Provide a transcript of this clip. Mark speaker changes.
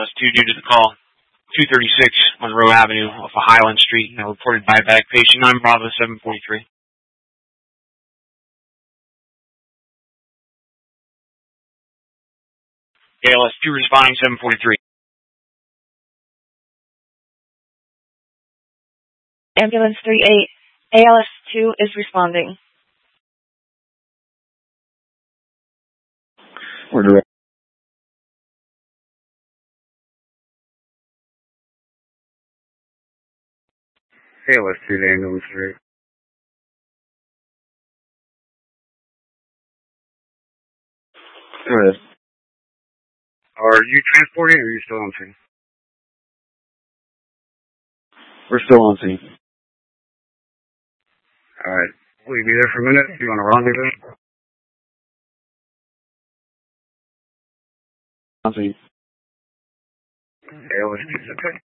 Speaker 1: ALS2 due to the call. 236 Monroe Avenue off of Highland Street. Reported buyback patient 9 Bravo 743. ALS2 responding 743.
Speaker 2: Ambulance 38, ALS2 is responding.
Speaker 3: We're direct. ALS2 to ambulance 3. Go ahead. Are you transporting or are you still on scene? We're still on scene. Alright. Will you be there for a minute? You want to rendezvous? On scene. ALS2 is okay.